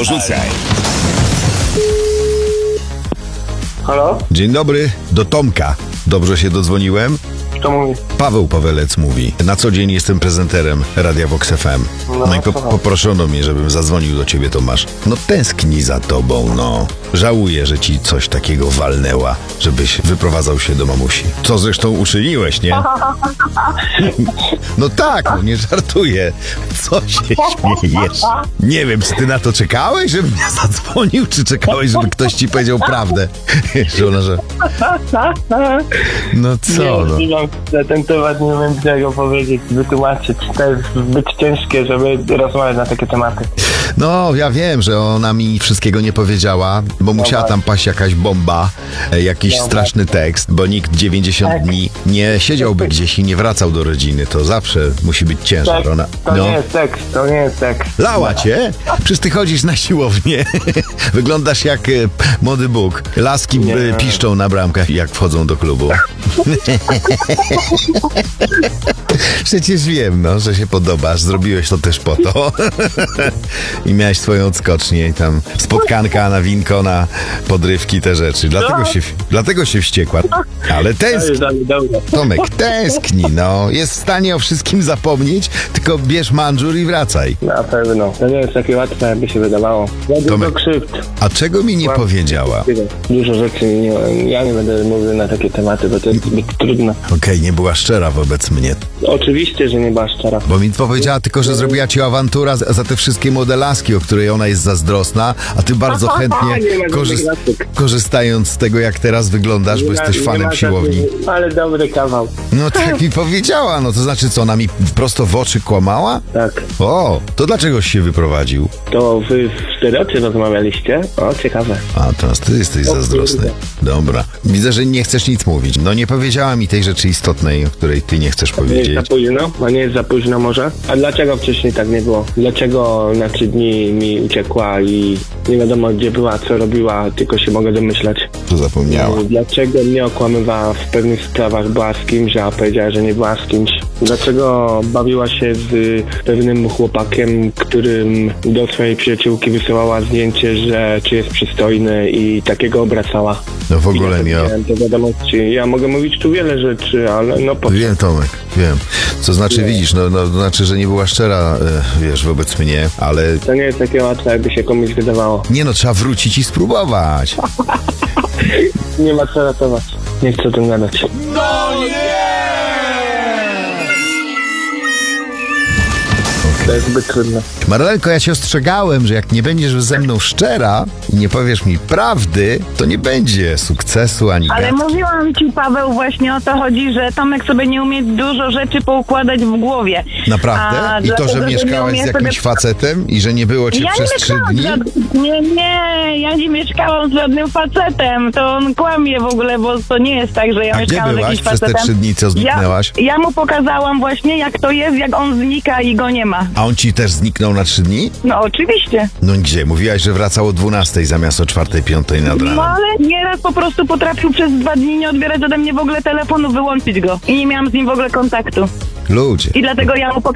Dorzucaj. Halo? Dzień dobry, do Tomka. Dobrze się dodzwoniłem? Kto mówi? Paweł Pawelec mówi. Na co dzień jestem prezenterem Radia Vox FM. No i poproszono mnie, żebym zadzwonił do ciebie, Tomasz. No tęskni za tobą, no. Żałuję, że ci coś takiego walnęła, żebyś wyprowadzał się do mamusi. Co zresztą uczyniłeś, nie? No tak, no nie żartuję. Co się śmiejesz? Nie wiem, czy ty na to czekałeś, żebym ja zadzwonił, czy czekałeś, żeby ktoś ci powiedział prawdę? Żona, że... No co, no? Na ten temat nie wiem, czego powiedzieć, wytłumaczyć. To jest zbyt ciężkie, żeby rozmawiać na takie tematy. No, ja wiem, że ona mi wszystkiego nie powiedziała, bo musiała tam paść jakaś bomba, jakiś straszny tekst, bo nikt 90 dni nie siedziałby gdzieś i nie wracał do rodziny. To zawsze musi być ciężar. Ona... To nie jest tekst, to nie jest tekst. Lała cię? Przecież ty chodzisz na siłownię. Wyglądasz jak młody Bóg. Laski piszczą na bramkach, jak wchodzą do klubu. Przecież wiem, no, że się podobasz. Zrobiłeś to też po to. I miałeś swoją odskocznię i tam spotkanka na winko, na podrywki, te rzeczy. Dlatego się wściekła. Ale tęskni. Tomek, tęskni, no. Jest w stanie o wszystkim zapomnieć, tylko bierz mandżur i wracaj. Na pewno. To nie jest takie łatwe, jakby się wydawało. Tomek, krzywd. a czego mi nie powiedziała? Dużo rzeczy ja nie będę mówił na takie tematy, bo to jest zbyt trudne. Okej, nie była szczera wobec mnie. Oczywiście, że nie była szczera. Bo mi powiedziała tylko, że zrobiła ci awantura za te wszystkie modelaski, o której ona jest zazdrosna, a ty bardzo chętnie, korzystając z tego, jak teraz wyglądasz, bo jesteś fanem siłowni. Ale dobry kawał. No tak mi powiedziała, no to znaczy co, ona mi prosto w oczy kłamała? Tak. O, to dlaczegoś się wyprowadził? To wy w 4 oczy rozmawialiście? O, ciekawe. A, teraz ty jesteś zazdrosny. Dobra. Widzę, że nie chcesz nic mówić. No nie powiedziała mi tej rzeczy istotnej, o której ty nie chcesz powiedzieć. Nie jest za późno? A nie jest za późno może? A dlaczego wcześniej tak nie było? Dlaczego na 3 dni mi uciekła i nie wiadomo gdzie była, co robiła, tylko się mogę domyślać? To zapomniała. Dlaczego mnie okłamywała w pewnych sprawach, była z kimś, a powiedziała, że nie była z kimś? Dlaczego bawiła się z pewnym chłopakiem, którym do swojej przyjaciółki wysyłała zdjęcie, że czy jest przystojny i takiego obracała? No w ogóle nie. To wiadomości. Ja mogę mówić tu wiele rzeczy, ale no po co? Wiem, Tomek, wiem. Co znaczy, widzisz, no to znaczy, że nie była szczera, wiesz, wobec mnie, ale... To nie jest takie łatwe, jakby się komuś wydawało. Nie no, trzeba wrócić i spróbować. Nie ma co ratować. Nie chcę o tym gadać. No nie! To jest zbyt trudne. Marlenko, ja cię ostrzegałem, że jak nie będziesz ze mną szczera i nie powiesz mi prawdy, to nie będzie sukcesu ani Ale gadki. mówiłam ci, Paweł, właśnie o to chodzi, że Tomek sobie nie umie dużo rzeczy poukładać w głowie. Naprawdę? A I to, dlatego, że nie mieszkałaś umie z jakimś facetem i że nie było cię przez 3 dni? Ja nie mieszkałam z żadnym facetem. To on kłamie w ogóle, bo to nie jest tak, że ja A gdzie mieszkałam z byłaś jakimś przez te facetem. 3 dni, co zniknęłaś? Ja mu pokazałam właśnie, jak to jest, jak on znika i go nie ma. A on ci też zniknął na 3 dni? No oczywiście. No gdzie? Mówiłaś, że wracał o 12 zamiast o 4-5 nad ranem. No ale nieraz po prostu potrafił przez 2 dni nie odbierać ode mnie w ogóle telefonu, wyłączyć go. I nie miałam z nim w ogóle kontaktu. Ludzie. I dlatego ja mu